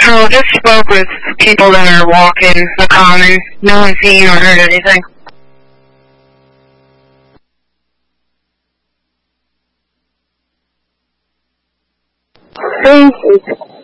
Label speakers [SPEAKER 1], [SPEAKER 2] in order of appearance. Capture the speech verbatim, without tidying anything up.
[SPEAKER 1] No, just spoke with people that are walking the common. No one's seen or heard anything.
[SPEAKER 2] Thank you.